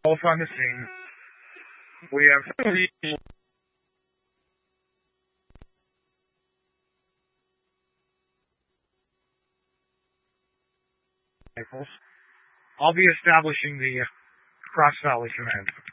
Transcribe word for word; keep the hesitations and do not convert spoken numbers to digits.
both on the scene. We have three rifles. I'll be establishing the Cross Valley Command.